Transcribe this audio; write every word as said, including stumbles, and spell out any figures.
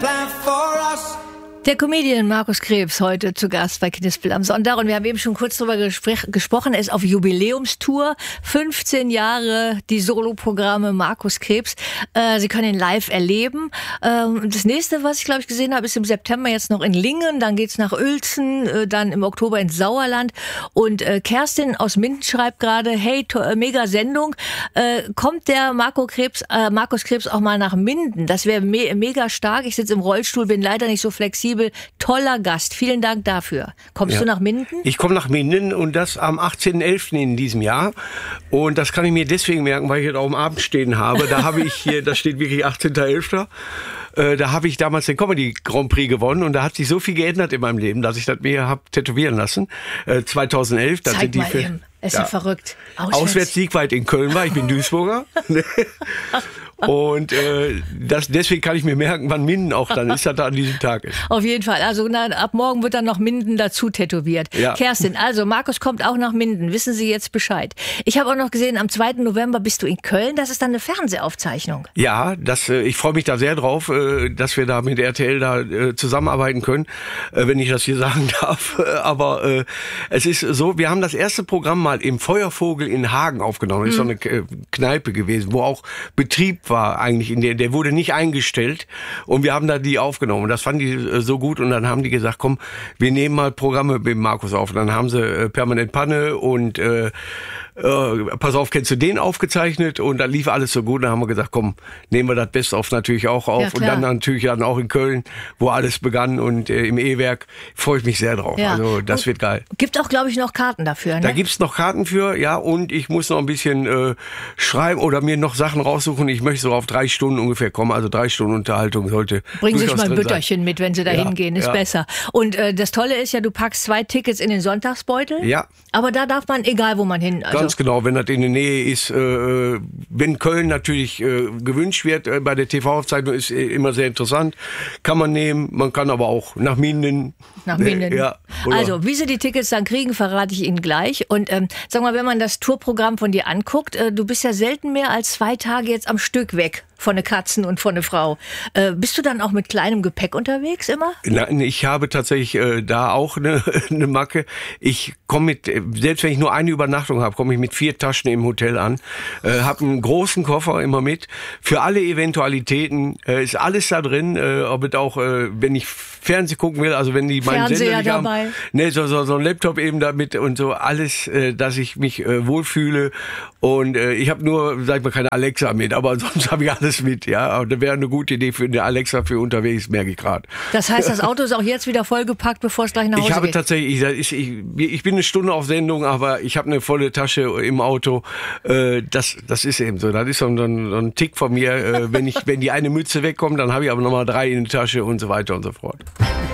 plan for us. Der Comedian Markus Krebs heute zu Gast bei Knispel am Sonntag. Und wir haben eben schon kurz darüber gespr- gesprochen. Er ist auf Jubiläumstour. fünfzehn Jahre die Soloprogramme Markus Krebs. Äh, Sie können ihn live erleben. Ähm, das nächste, was ich glaube ich gesehen habe, ist im September jetzt noch in Lingen. Dann geht's nach Uelzen. Äh, dann im Oktober ins Sauerland. Und äh, Kerstin aus Minden schreibt gerade, hey, to- äh, mega Sendung. Äh, kommt der Marco Krebs, äh, Markus Krebs auch mal nach Minden? Das wäre me- mega stark. Ich sitze im Rollstuhl, bin leider nicht so flexibel. Toller Gast. Vielen Dank dafür. Kommst ja. du nach Minden? Ich komme nach Minden und das am achtzehnten elften in diesem Jahr. Und das kann ich mir deswegen merken, weil ich hier da am Abend stehen habe. Da habe ich hier, da steht wirklich achtzehnten elften Äh, da habe ich damals den Comedy Grand Prix gewonnen und da hat sich so viel geändert in meinem Leben, dass ich das mir habe tätowieren lassen. Äh, zweitausendelf. Das Zeig sind die mal für, eben. Es ist ja verrückt. Auswärts. Auswärts Siegweit in Köln war. Ich bin Duisburger. Und äh, das, deswegen kann ich mir merken, wann Minden auch dann ist, dass da an diesem Tag ist. Auf jeden Fall. Also na, ab morgen wird dann noch Minden dazu tätowiert. Ja. Kerstin, also Markus kommt auch nach Minden. Wissen Sie jetzt Bescheid. Ich habe auch noch gesehen, am zweiten November bist du in Köln. Das ist dann eine Fernsehaufzeichnung. Ja, das, äh, ich freue mich da sehr drauf, äh, dass wir da mit R T L da äh, zusammenarbeiten können, äh, wenn ich das hier sagen darf. Aber äh, es ist so, wir haben das erste Programm mal im Feuervogel in Hagen aufgenommen. Das ist mhm. so eine Kneipe gewesen, wo auch Betrieb war eigentlich, in der, der wurde nicht eingestellt und wir haben da die aufgenommen und das fanden die äh, so gut und dann haben die gesagt, komm, wir nehmen mal Programme mit Markus auf und dann haben sie äh, Permanent Panne und äh, äh, pass auf, kennst du den aufgezeichnet und dann lief alles so gut und dann haben wir gesagt, komm, nehmen wir das Best of natürlich auch auf ja, und dann natürlich dann auch in Köln, wo alles begann und äh, im E-Werk freue ich mich sehr drauf, ja. Also das und wird geil. Gibt auch, glaube ich, noch Karten dafür, ne? Da gibt's noch Karten für, ja, und ich muss noch ein bisschen äh, schreiben oder mir noch Sachen raussuchen, ich möchte so auf drei Stunden ungefähr kommen, also drei Stunden Unterhaltung sollte. Bringen Sie sich mal ein Bütterchen sein. Mit, wenn Sie da ja, hingehen, ist ja. besser. Und äh, das Tolle ist ja, du packst zwei Tickets in den Sonntagsbeutel. Ja. Aber da darf man, egal wo man hin. Also ganz genau, wenn das in der Nähe ist, äh, wenn Köln natürlich äh, gewünscht wird, äh, bei der T V-Aufzeichnung ist äh, immer sehr interessant, kann man nehmen, man kann aber auch nach Minden. Nach Minden. Äh, ja, also, wie Sie die Tickets dann kriegen, verrate ich Ihnen gleich. Und ähm, sag mal, wenn man das Tourprogramm von dir anguckt, äh, du bist ja selten mehr als zwei Tage jetzt am Stück weg von der Katzen und von der Frau. Äh, bist du dann auch mit kleinem Gepäck unterwegs immer? Nein, ich habe tatsächlich äh, da auch eine, eine Macke. Ich komme mit, selbst wenn ich nur eine Übernachtung habe, komme ich mit vier Taschen im Hotel an, äh, habe einen großen Koffer immer mit. Für alle Eventualitäten äh, ist alles da drin, äh, ob es auch, äh, wenn ich Fernsehen gucken will, also wenn die meinen Sender nicht haben, dabei. Ne, so, so, so ein Laptop eben damit und so alles, äh, dass ich mich äh, wohlfühle. Und äh, ich habe nur, sag ich mal, keine Alexa mit, aber sonst habe ich alles mit, ja. Aber das wäre eine gute Idee für eine Alexa für unterwegs, merke ich gerade. Das heißt, das Auto ist auch jetzt wieder vollgepackt, bevor es gleich nach Hause geht? Ich habe geht. tatsächlich, ich, ich, ich bin eine Stunde auf Sendung, aber ich habe eine volle Tasche im Auto. Äh, das, das ist eben so. Das ist so ein, so ein Tick von mir. Äh, wenn ich, wenn die eine Mütze wegkommt, dann habe ich aber nochmal drei in der Tasche und so weiter und so fort.